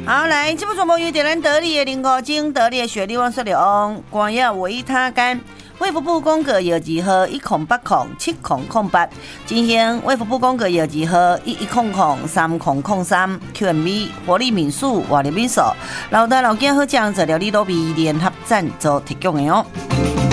好，来，这部传播于点燃得力的05精得力的血力旺说量，光耀维他干。卫福部公告药剂号108070008，进行卫福部公告药剂号11003003 QMB 活力民宿活力民宿，老大老囝好酱材料理都比联合赞助提供的哦。